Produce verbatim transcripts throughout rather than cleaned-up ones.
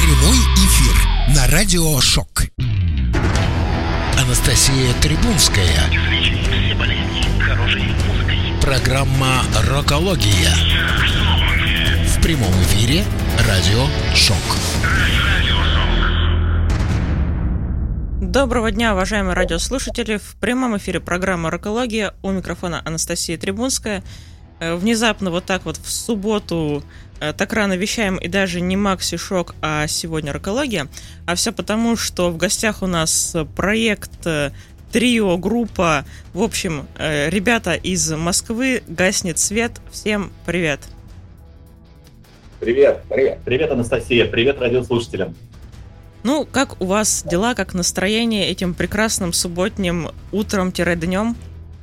Прямой эфир на радио Шок. Анастасия Трибунская. Программа «Рокология». В прямом эфире радио Шок. Доброго дня, уважаемые радиослушатели. В прямом эфире программа «Рокология». У микрофона Анастасия Трибунская. Внезапно вот так вот в субботу так рано вещаем, и даже не Макси Шок, а сегодня «Рокология». А все потому, что в гостях у нас проект, трио, группа, в общем, ребята из Москвы, «Гаснет свет». Всем привет. Привет, привет. Привет, Анастасия, привет радиослушателям. Ну, как у вас дела, как настроение этим прекрасным субботним утром-днем?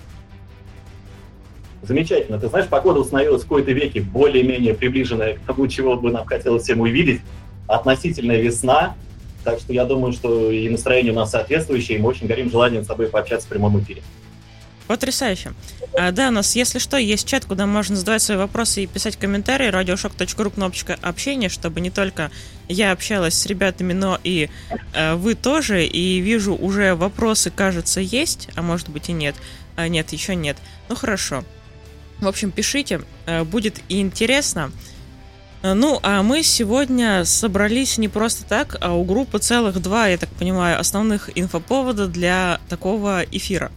Замечательно. Ты знаешь, погода установилась в кои-то веки более-менее приближенная к тому, чего бы нам хотелось всем увидеть. Относительная весна. Так что я думаю, что и настроение у нас соответствующее, и мы очень горим желанием с тобой пообщаться в прямом эфире. Потрясающе. А, да, у нас, если что, есть чат, куда можно задавать свои вопросы и писать комментарии. радиошок точка ру, кнопочка общения, чтобы не только я общалась с ребятами, но и э, вы тоже. И вижу, уже вопросы, кажется, есть, а может быть и нет. А, нет, еще нет. Ну, хорошо. В общем, пишите, э, будет и интересно. Ну, а мы сегодня собрались не просто так, а у группы целых два, я так понимаю, основных инфоповода для такого эфира.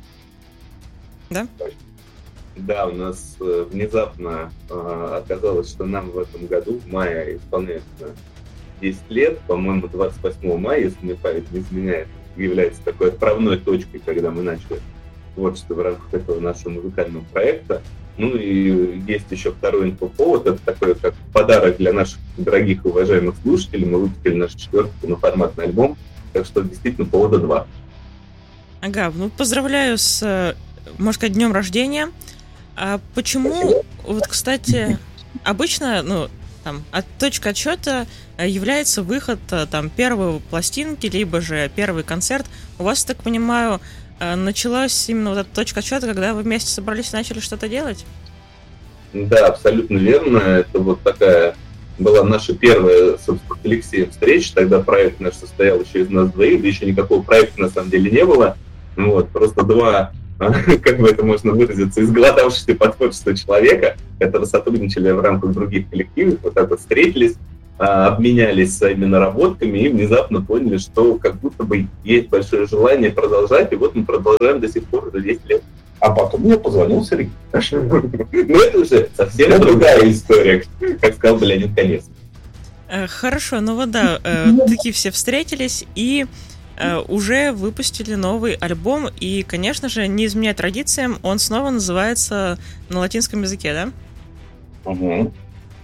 Да? Да, у нас э, внезапно э, оказалось, что нам в этом году, в мае, исполняется десять лет, по-моему, двадцать восьмого мая, если мне память не изменяет, является такой отправной точкой, когда мы начали творчество в рамках этого нашего музыкального проекта. Ну и есть еще второй инфоповод, это такой как подарок для наших дорогих и уважаемых слушателей. Мы выпустили наш четвертый полноформатный альбом, так что действительно повода два. Ага, ну поздравляю с, можно сказать, днем рождения. А почему, вот, кстати, обычно, ну, там, от точка отсчета является выход там первой пластинки, либо же первый концерт. У вас, так понимаю, началась именно вот эта точка отсчета, когда вы вместе собрались и начали что-то делать? Да, абсолютно верно. Это вот такая была наша первая, собственно, с Алексеем встреча. Тогда проект наш состоял еще из нас двоих, да еще никакого проекта на самом деле не было. Вот, просто два, как бы это можно выразиться, изголодавшихся по творчеству человека, которые сотрудничали в рамках других коллективов, вот так вот встретились, обменялись своими наработками и внезапно поняли, что как будто бы есть большое желание продолжать, и вот мы продолжаем до сих пор, за десять лет. А потом мне позвонил Сергей. Ну это уже совсем другая история, как сказал бы Леонид Каневский. Хорошо, ну вот да, такие все встретились и уже выпустили новый альбом, и, конечно же, не изменяя традициям, он снова называется на латинском языке, да? Угу.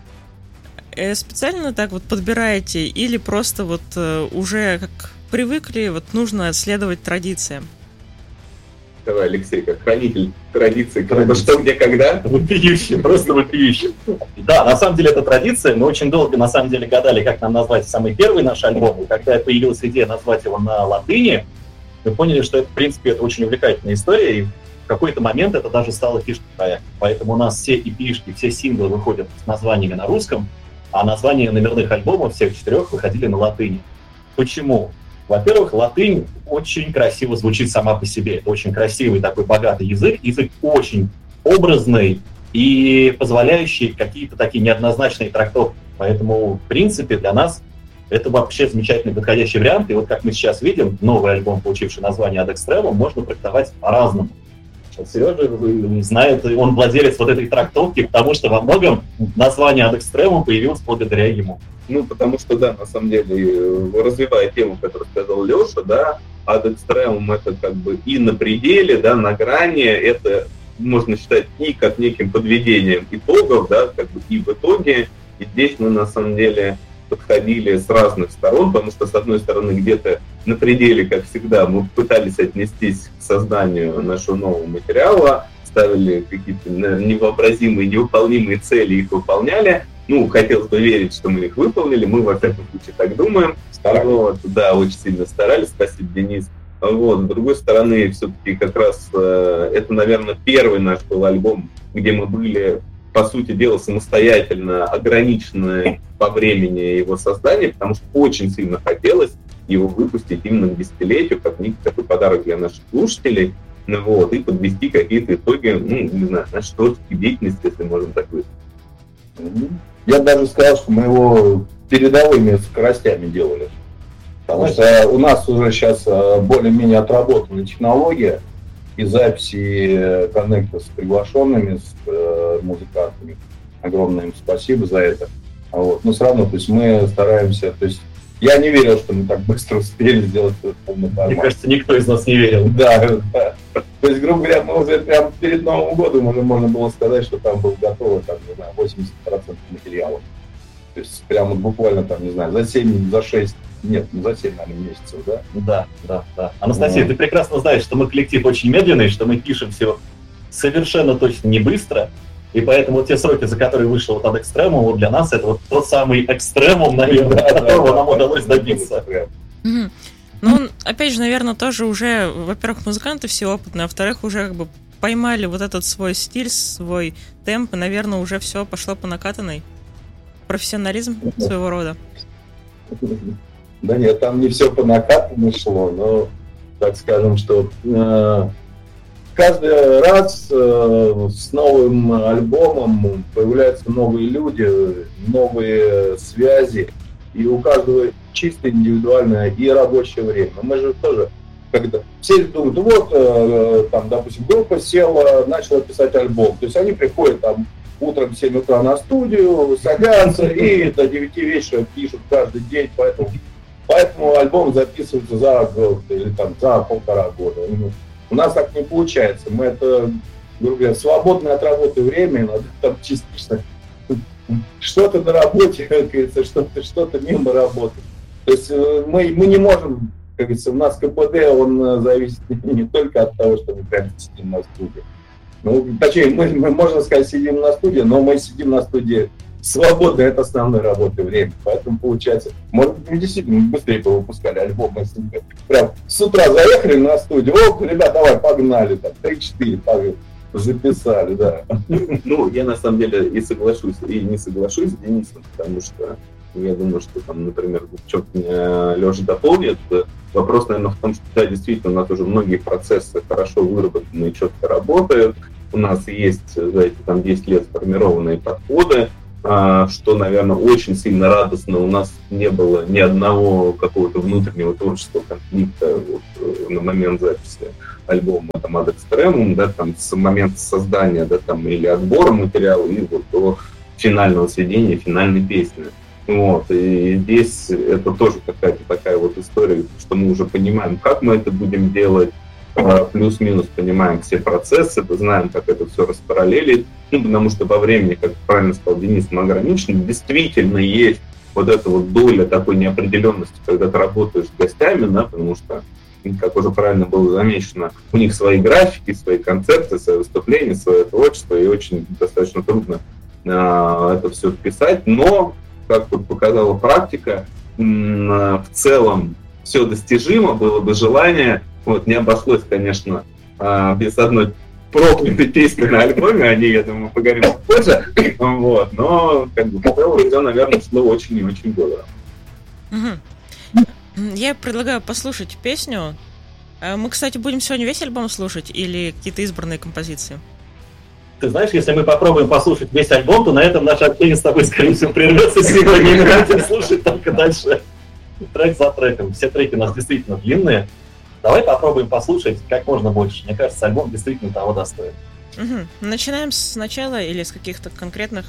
Специально так вот подбираете или просто вот уже как привыкли, вот нужно следовать традициям? Давай, Алексей, как хранитель традиций, когда что, где, когда? Вопиющий, просто вопиющий. Да, на самом деле это традиция. Мы очень долго, на самом деле, гадали, как нам назвать самый первый наш альбом. И когда появилась идея назвать его на латыни, мы поняли, что это, в принципе, это очень увлекательная история. И в какой-то момент это даже стало фишкой проекта. Поэтому у нас все эпишки, все синглы выходят с названиями на русском, а названия номерных альбомов всех четырех выходили на латыни. Почему? Во-первых, латынь очень красиво звучит сама по себе. Это очень красивый такой богатый язык. Язык очень образный и позволяющий какие-то такие неоднозначные трактовки. Поэтому, в принципе, для нас это вообще замечательный подходящий вариант. И вот как мы сейчас видим, новый альбом, получивший название Ad Extremum, можно трактовать по-разному. Сережа знает, он владелец вот этой трактовки, потому что во многом название Ad Extremum появилось благодаря ему. Ну, потому что, да, на самом деле, развивая тему, которую сказал Леша, да, Ad Extremum это как бы и на пределе, да, на грани, это можно считать и как неким подведением итогов, да, как бы и в итоге. И здесь мы, на самом деле, подходили с разных сторон, потому что, с одной стороны, где-то на пределе, как всегда, мы пытались отнестись к созданию нашего нового материала, ставили какие-то невообразимые, невыполнимые цели, их выполняли. Ну, хотелось бы верить, что мы их выполнили, мы, во всяком случае, так думаем. Вот, да, очень сильно старались, спасибо, Денис. Вот, с другой стороны, все-таки как раз э, это, наверное, первый наш был альбом, где мы были по сути дела, самостоятельно ограниченное по времени его создания, потому что очень сильно хотелось его выпустить именно к десятилетию, как некий такой подарок для наших слушателей, ну, вот, и подвести какие-то итоги, ну, не знаю, нашей творческой деятельности, если можно так выразить. Я даже сказал, что мы его передовыми скоростями делали. Потому что у нас уже сейчас более-менее отработана технология и записи коннекта с приглашенными, с э, музыкантами. Огромное им спасибо за это. Вот. Но все равно, то есть мы стараемся, то есть я не верил, что мы так быстро успели сделать полный формат. Мне кажется, никто из нас не верил. Да, да. То есть, грубо говоря, мы уже прямо перед Новым годом уже можно было сказать, что там было готово, там, не знаю, восемьдесят процентов материала. То есть прямо буквально там, не знаю, за семь, за шесть, нет, ну за семь, наверное, месяцев, да? Да, да, да. Анастасия, mm. ты прекрасно знаешь, что мы коллектив очень медленный, что мы пишем все совершенно точно не быстро, и поэтому те сроки, за которые вышел вот от экстремума, вот для нас это вот тот самый экстремум, наверное, которого нам удалось добиться. Ну, опять же, наверное, тоже уже, во-первых, музыканты все опытные, а во-вторых, уже как бы поймали вот этот свой стиль, свой темп, и, наверное, уже все пошло по накатанной. Профессионализм своего рода. Да нет, там не все по накатанной шло, но, так скажем, что э, каждый раз э, с новым альбомом появляются новые люди, новые связи, и у каждого чисто индивидуальное и рабочее время. Мы же тоже, когда все думают, вот, э, там, допустим, группа села, начала писать альбом, то есть они приходят там утром в семь утра на студию, садятся и до девяти вечера пишут каждый день, поэтому, поэтому альбом записывается за год или там за полтора года. У нас так не получается. Мы это, грубо говоря, свободное от работы время, иногда там частично что-то на работе, как говорится, что-то, что-то мимо работы. То есть мы, мы не можем, как говорится, у нас КПД, он зависит не только от того, что мы прям сидим на студии. Ну, точнее, мы, мы, можно сказать, сидим на студии, но мы сидим на студии свободно, это основное рабочее время. Поэтому получается, может быть, мы действительно быстрее бы выпускали альбом, если бы прям с утра заехали на студию, о, ребят, давай, погнали, там, три-четыре записали, да. Ну, я на самом деле и соглашусь, и не соглашусь с Денисом, потому что я думаю, что там, например, что меня Леша дополнит. Вопрос, наверное, в том, что да, действительно, у нас уже многие процессы хорошо выработаны и четко работают. У нас есть за эти там десять лет сформированные подходы, что, наверное, очень сильно радостно. У нас не было ни одного какого-то внутреннего творческого конфликта вот, на момент записи альбома там, Ad Extremum, да, там, с момента создания, да, там, или отбора материала, и вот до финального сведения, финальной песни. Вот, и здесь это тоже какая-то такая вот история, что мы уже понимаем, как мы это будем делать, плюс-минус понимаем все процессы, знаем, как это все распараллелить, ну, потому что во времени, как правильно сказал Денис, мы ограничены, действительно есть вот эта вот доля такой неопределенности, когда ты работаешь с гостями, да, потому что, как уже правильно было замечено, у них свои графики, свои концерты, свои выступления, свое творчество, и очень достаточно трудно а, это все вписать, но как вот показала практика, в целом все достижимо, было бы желание. Вот, не обошлось, конечно, без одной проклятой песни на альбоме, о ней, я думаю, поговорим позже, вот, но как бы в целом все, наверное, шло очень и очень бодро. Я предлагаю послушать песню. Мы, кстати, будем сегодня весь альбом слушать или какие-то избранные композиции? Ты знаешь, если мы попробуем послушать весь альбом, то на этом наше общение с тобой, скорее всего, прервется сегодня, и мы будем слушать только дальше трек за треком. Все треки у нас действительно длинные. Давай попробуем послушать как можно больше. Мне кажется, альбом действительно того достоин. Угу. Начинаем с начала или с каких-то конкретных?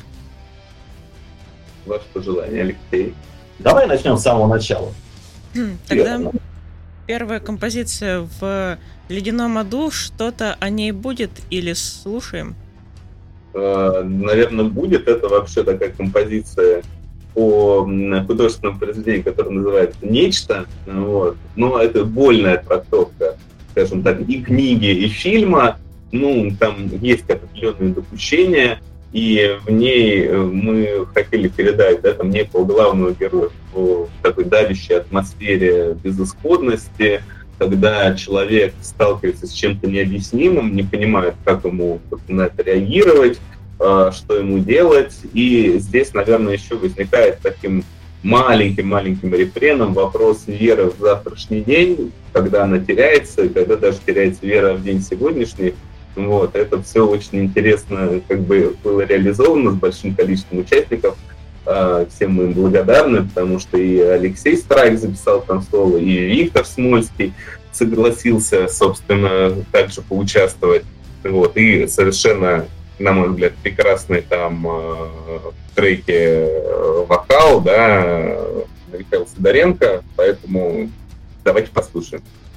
Ваше пожелание, Алексей. Давай начнем с самого начала. Тогда Верно. Первая композиция в «Ледяном аду». Что-то о ней будет или слушаем? Наверное, будет. Это вообще такая композиция по художественному произведению, которое называется «Нечто». Вот. Но это вольная трактовка, скажем так, и книги, и фильма. Ну, там есть определенные допущения, и в ней мы хотели передать, да, там, некого главного героя в такой давящей атмосфере безысходности, когда человек сталкивается с чем-то необъяснимым, не понимает, как ему на это реагировать, что ему делать. И здесь, наверное, еще возникает таким маленьким-маленьким рефреном вопрос веры в завтрашний день, когда она теряется, когда даже теряется вера в день сегодняшний. Вот, это все очень интересно как бы было реализовано с большим количеством участников. Всем мы им благодарны, потому что и Алексей Страйк записал там слово, и Виктор Смольский согласился, собственно, также поучаствовать. Вот, и совершенно, на мой взгляд, прекрасный там в треке вокал, да, Михаил Сидоренко, поэтому давайте послушаем.